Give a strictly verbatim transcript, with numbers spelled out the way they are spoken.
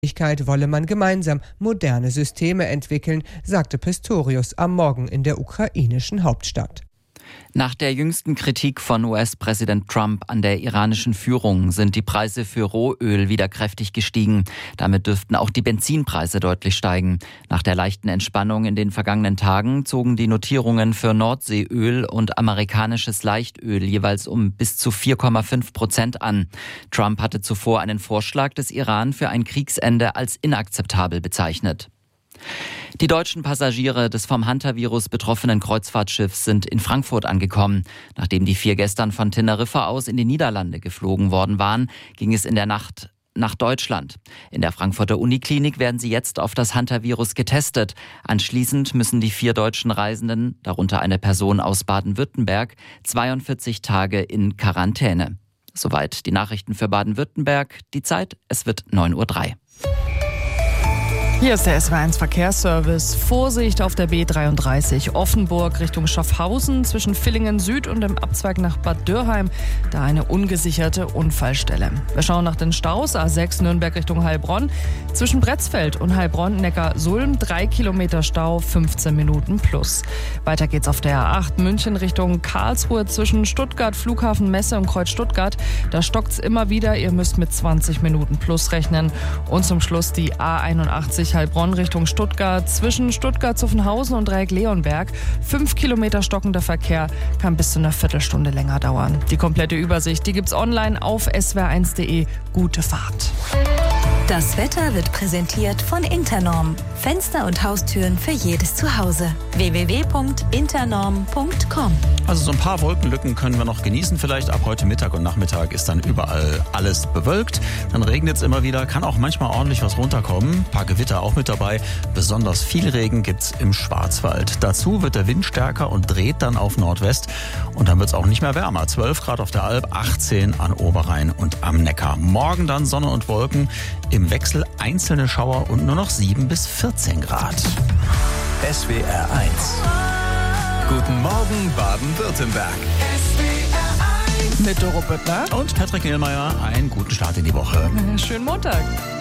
wolle man gemeinsam moderne Systeme entwickeln, sagte Pistorius am Morgen in der ukrainischen Hauptstadt. Nach der jüngsten Kritik von U S-Präsident Trump an der iranischen Führung sind die Preise für Rohöl wieder kräftig gestiegen. Damit dürften auch die Benzinpreise deutlich steigen. Nach der leichten Entspannung in den vergangenen Tagen zogen die Notierungen für Nordseeöl und amerikanisches Leichtöl jeweils um bis zu vier Komma fünf Prozent an. Trump hatte zuvor einen Vorschlag des Iran für ein Kriegsende als inakzeptabel bezeichnet. Die deutschen Passagiere des vom Hantavirus betroffenen Kreuzfahrtschiffs sind in Frankfurt angekommen. Nachdem die vier gestern von Teneriffa aus in die Niederlande geflogen worden waren, ging es in der Nacht nach Deutschland. In der Frankfurter Uniklinik werden sie jetzt auf das Hantavirus getestet. Anschließend müssen die vier deutschen Reisenden, darunter eine Person aus Baden-Württemberg, zweiundvierzig Tage in Quarantäne. Soweit die Nachrichten für Baden-Württemberg. Die Zeit, es wird neun Uhr drei. Hier ist der S W eins Verkehrsservice. Vorsicht auf der B dreiunddreißig Offenburg Richtung Schaffhausen zwischen Villingen Süd und dem Abzweig nach Bad Dürrheim. Da eine ungesicherte Unfallstelle. Wir schauen nach den Staus. A sechs Nürnberg Richtung Heilbronn. Zwischen Bretzfeld und Heilbronn-Neckar-Sulm drei Kilometer Stau, fünfzehn Minuten plus. Weiter geht's auf der A acht München Richtung Karlsruhe zwischen Stuttgart, Flughafen Messe und Kreuz Stuttgart. Da stockt's immer wieder. Ihr müsst mit zwanzig Minuten plus rechnen. Und zum Schluss die A einundachtzig Heilbronn Richtung Stuttgart. Zwischen Stuttgart-Zuffenhausen und Dreieck-Leonberg. Fünf Kilometer stockender Verkehr, kann bis zu einer Viertelstunde länger dauern. Die komplette Übersicht, die gibt's online auf s w r eins punkt de. Gute Fahrt. Das Wetter wird präsentiert von Internorm. Fenster und Haustüren für jedes Zuhause. w w w punkt internorm punkt com. Also so ein paar Wolkenlücken können wir noch genießen. Vielleicht ab heute Mittag und Nachmittag ist dann überall alles bewölkt. Dann regnet es immer wieder, kann auch manchmal ordentlich was runterkommen. Ein paar Gewitter auch mit dabei. Besonders viel Regen gibt's im Schwarzwald. Dazu wird der Wind stärker und dreht dann auf Nordwest. Und dann wird es auch nicht mehr wärmer. zwölf Grad auf der Alp, achtzehn an Oberrhein und am Neckar. Morgen dann Sonne und Wolken. Im Wechsel einzelne Schauer und nur noch sieben bis vierzehn Grad. S W R eins. Guten Morgen Baden-Württemberg. Mit Doro Böttner Und Patrick Niehlmeier, einen guten Start in die Woche. Schönen Montag.